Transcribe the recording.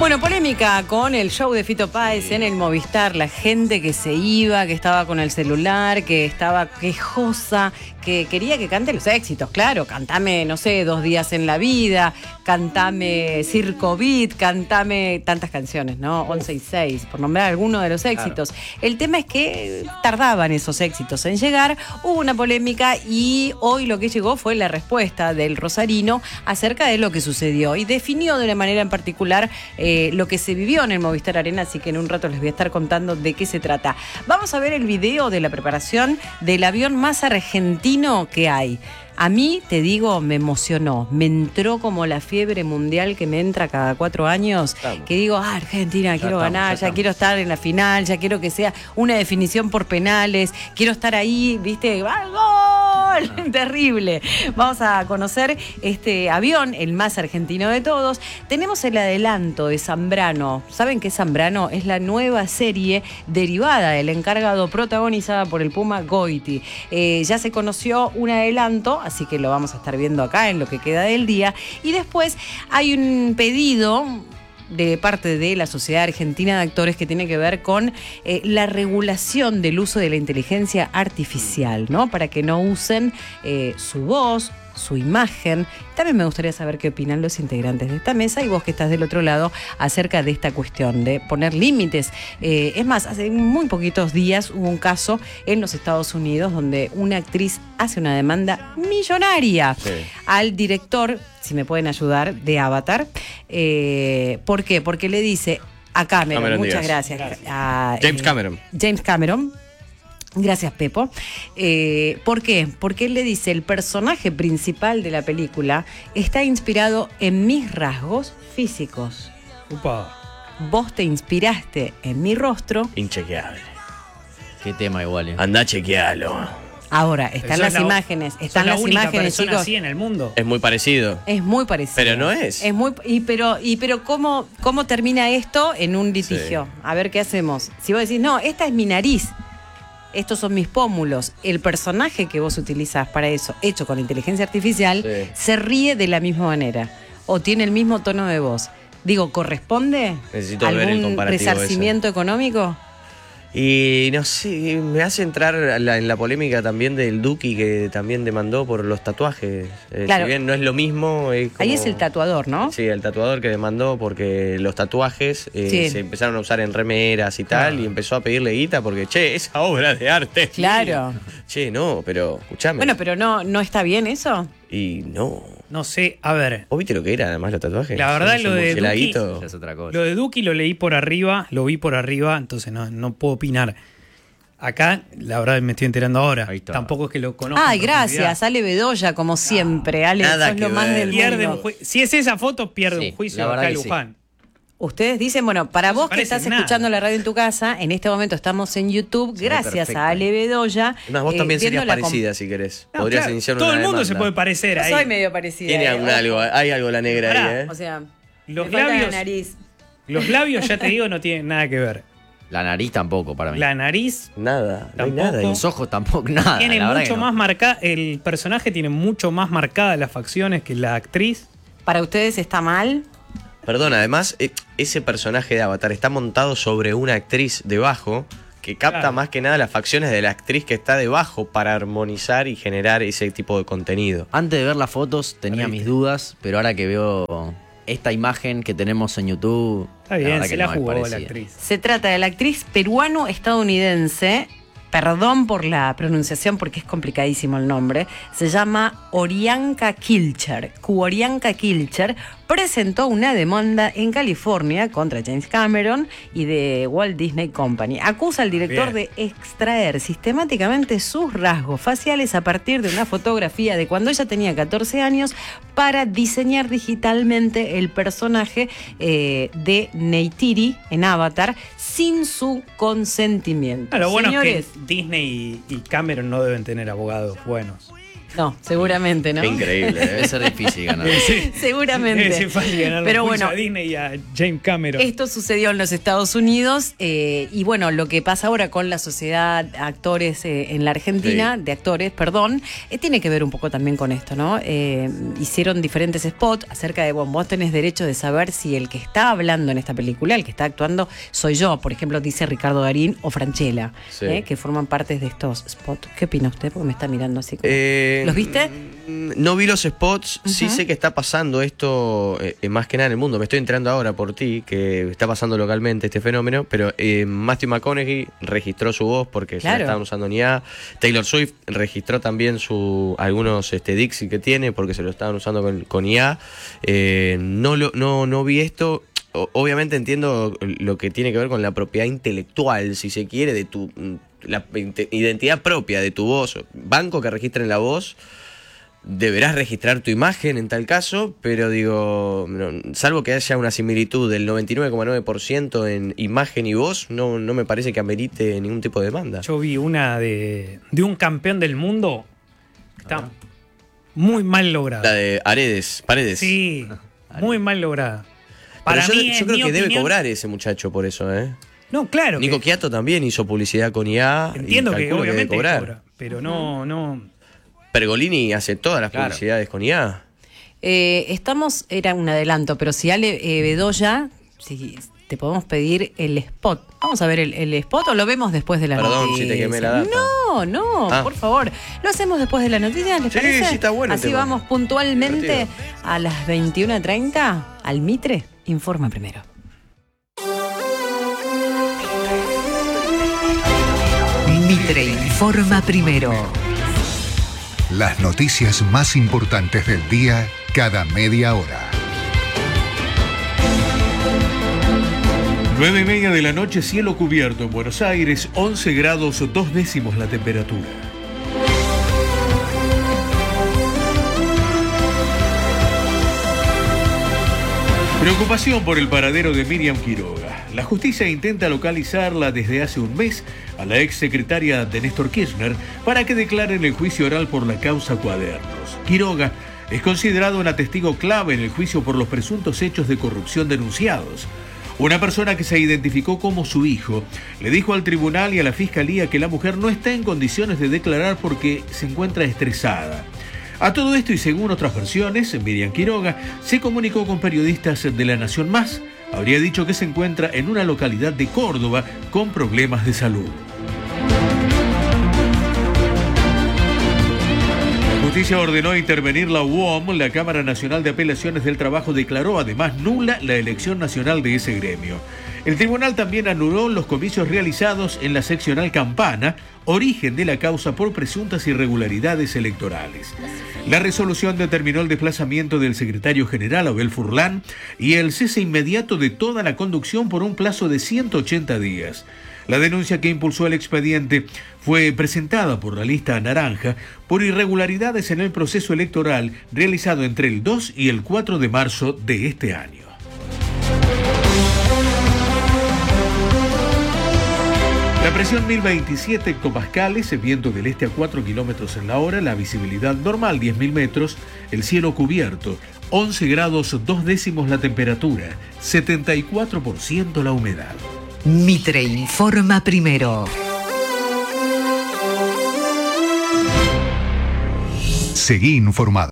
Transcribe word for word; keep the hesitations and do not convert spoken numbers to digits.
Bueno, polémica con el show de Fito Páez sí. en el Movistar. La gente que se iba, que estaba con el celular, que estaba quejosa, que quería que cante los éxitos. Claro, cantame, no sé, Dos días en la vida, cantame Circo Beat, cantame tantas canciones, ¿no? once y seis, por nombrar alguno de los éxitos. Claro. El tema es que tardaban esos éxitos en llegar. Hubo una polémica y hoy lo que llegó fue la respuesta del rosarino acerca de lo que sucedió. Y definió de una manera en particular eh, lo que se vivió en el Movistar Arena, así que en un rato les voy a estar contando de qué se trata. Vamos a ver el video de la preparación del avión más argentino que hay. A mí, te digo, me emocionó, me entró como la fiebre mundial que me entra cada cuatro años, estamos. Que digo, ah, Argentina, ya quiero estamos, ganar, ya, ya quiero estar en la final, ya quiero que sea una definición por penales, quiero estar ahí, ¿viste? ¡Gol! Ah. Terrible. Vamos a conocer este avión, el más argentino de todos. Tenemos el adelanto de Zambrano. ¿Saben qué Zambrano? Es la nueva serie derivada del encargado, protagonizada por el Puma Goiti. Eh, ya se conoció un adelanto, así que lo vamos a estar viendo acá en lo que queda del día. Y después hay un pedido de parte de la Sociedad Argentina de Actores que tiene que ver con eh, la regulación del uso de la inteligencia artificial, ¿no? Para que no usen eh, su voz, su imagen. También me gustaría saber qué opinan los integrantes de esta mesa y vos que estás del otro lado acerca de esta cuestión de poner límites. Eh, es más, hace muy poquitos días hubo un caso en los Estados Unidos donde una actriz hace una demanda millonaria sí. al director, si me pueden ayudar, de Avatar. Eh, ¿Por qué? Porque le dice a Cameron, Cameron muchas gracias, gracias. A, James eh, Cameron. James Cameron. Gracias, Pepo. Eh, ¿Por qué? Porque él le dice, el personaje principal de la película está inspirado en mis rasgos físicos. Upa. Vos te inspiraste en mi rostro. Inchequeable. Qué tema igual, ¿eh? Andá, chequealo. Ahora, están Eso las es la, imágenes. Están las imágenes, chicos. Así en el mundo. Es muy parecido. Es muy parecido. Pero no es. Es muy, y pero, y pero ¿cómo, cómo termina esto en un litigio? Sí. A ver qué hacemos. Si vos decís, no, esta es mi nariz. Estos son mis pómulos. El personaje que vos utilizás para eso, hecho con inteligencia artificial, sí. se ríe de la misma manera. O tiene el mismo tono de voz. Digo, ¿corresponde Necesito algún ver el comparativo resarcimiento ese. económico? Y no sé, me hace entrar la, en la polémica también del Duki, que también demandó por los tatuajes. Eh, claro. Si bien no es lo mismo. Es como, ahí es el tatuador, ¿no? Sí, el tatuador que demandó porque los tatuajes eh, sí. se empezaron a usar en remeras y tal, claro. y empezó a pedirle guita porque, che, esa obra de arte. Claro. Che, no, pero escuchame. Bueno, pero no, ¿no está bien eso? Y no. No sé, a ver. ¿Vos viste lo que era además los tatuajes? La verdad, lo de Duki, es otra cosa. Lo de Duki lo leí por arriba, lo vi por arriba, entonces no, no puedo opinar. Acá, la verdad, me estoy enterando ahora. Tampoco es que lo conozco. Ay, gracias, Ale Bedoya, como siempre. Ale, nada sos lo más ver. del pierde mundo. un si es esa foto, pierde sí, un juicio acá en Luján. Sí. Ustedes dicen, bueno, para no vos que estás nada. escuchando la radio en tu casa, en este momento estamos en YouTube, sí, gracias perfecto. a Ale Bedoya. No, vos eh, también serías parecida, si querés. No, Podrías claro, iniciar todo una el mundo demanda. se puede parecer ahí. Yo soy medio parecida. Tiene eh, algún, algo, hay algo la negra Pará, ahí, ¿eh? O sea, los me falta labios, la nariz. Los labios, ya te digo, no tienen nada que ver. La nariz tampoco para mí. La nariz. Nada, no hay tampoco. nada ahí. Los ojos tampoco, nada. Tiene la mucho no. más marcada. El personaje tiene mucho más marcadas las facciones que la actriz. ¿Para ustedes está mal? Perdón, además, ese personaje de Avatar está montado sobre una actriz debajo que capta claro. más que nada las facciones de la actriz que está debajo para armonizar y generar ese tipo de contenido. Antes de ver las fotos tenía mis dudas, pero ahora que veo esta imagen que tenemos en YouTube, está bien, la se la jugó la actriz. Se trata de la actriz peruano-estadounidense. Perdón por la pronunciación porque es complicadísimo el nombre. Se llama Orianka Kilcher. Orianka Kilcher presentó una demanda en California contra James Cameron y de Walt Disney Company. Acusa al director Bien. de extraer sistemáticamente sus rasgos faciales a partir de una fotografía de cuando ella tenía catorce años para diseñar digitalmente el personaje eh, de Neytiri en Avatar sin su consentimiento. Ah, lo bueno Señores, es que Disney y Cameron no deben tener abogados buenos. No, seguramente, ¿no? Qué increíble, ¿eh? Debe ser difícil ganar. Sí. Seguramente. Debe ser fácil ganar Pero los bueno, a Disney y a James Cameron. esto sucedió en los Estados Unidos eh, y bueno, lo que pasa ahora con la sociedad actores eh, en la Argentina, Sí. de actores, perdón, eh, tiene que ver un poco también con esto, ¿no? Eh, hicieron diferentes spots acerca de, bueno, vos tenés derecho de saber si el que está hablando en esta película, el que está actuando, soy yo. Por ejemplo, dice Ricardo Darín o Franchella, Sí. eh, que forman parte de estos spots. ¿Qué opina usted? Porque me está mirando así como... Eh, ¿Los viste? No vi los spots, sí sé que está pasando esto eh, más que nada en el mundo. Me estoy enterando ahora por ti que está pasando localmente este fenómeno, pero eh, Matthew McConaughey registró su voz porque se Claro. la estaban usando en I A. Taylor Swift registró también su algunos este, Dixie que tiene porque se lo estaban usando con, con I A. Eh, no, lo, no, no vi esto. O- Obviamente entiendo lo que tiene que ver con la propiedad intelectual, si se quiere, de tu la inte- identidad propia de tu voz. Banco que registren la voz. Deberás registrar tu imagen en tal caso, pero digo, no, salvo que haya una similitud del noventa y nueve coma nueve por ciento en imagen y voz, no, no me parece que amerite ningún tipo de demanda. Yo vi una de, de un campeón del mundo. Está muy mal lograda. La de Aredes, Paredes. Sí, muy mal lograda. Pero Para yo, mí, yo en creo mi que debe opinión- cobrar ese muchacho por eso, ¿eh? No, claro. Nico que, Quiato también hizo publicidad con I A. entiendo y que calculo obviamente debe cobrar. cobra, pero no, no. Pergolini hace todas las Claro. publicidades con I A. Eh, estamos, era un adelanto, pero si Ale eh, Bedoya, si te podemos pedir el spot. Vamos a ver el, el spot o lo vemos después de la Perdón noticia. si te quemé la data. No, no, Ah. por favor. Lo hacemos después de la noticia, ¿les Sí, parece? sí, está bueno el Así tema. vamos puntualmente Divertido. a las veintiuna treinta al Mitre. Informa primero. Mitre informa primero. Las noticias más importantes del día cada media hora. Nueve y media de la noche, cielo cubierto en Buenos Aires, once grados dos décimos la temperatura. Preocupación por el paradero de Miriam Quiroga. La justicia intenta localizarla desde hace un mes a la ex secretaria de Néstor Kirchner para que declare en el juicio oral por la causa Cuadernos. Quiroga es considerado una testigo clave en el juicio por los presuntos hechos de corrupción denunciados. Una persona que se identificó como su hijo le dijo al tribunal y a la fiscalía que la mujer no está en condiciones de declarar porque se encuentra estresada. A todo esto y según otras versiones, Miriam Quiroga se comunicó con periodistas de La Nación Más. Habría dicho que se encuentra en una localidad de Córdoba con problemas de salud. La justicia ordenó intervenir la U O M. La Cámara Nacional de Apelaciones del Trabajo declaró además nula la elección nacional de ese gremio. El tribunal también anuló los comicios realizados en la seccional Campana, origen de la causa por presuntas irregularidades electorales. La resolución determinó el desplazamiento del secretario general Abel Furlan y el cese inmediato de toda la conducción por un plazo de ciento ochenta días. La denuncia que impulsó el expediente fue presentada por la lista naranja por irregularidades en el proceso electoral realizado entre el dos y el cuatro de marzo de este año. La presión mil veintisiete hectopascales, viento del este a cuatro kilómetros en la hora, la visibilidad normal diez mil metros, el cielo cubierto, once grados dos décimos la temperatura, setenta y cuatro por ciento la humedad. Mitre informa primero. Seguí informado.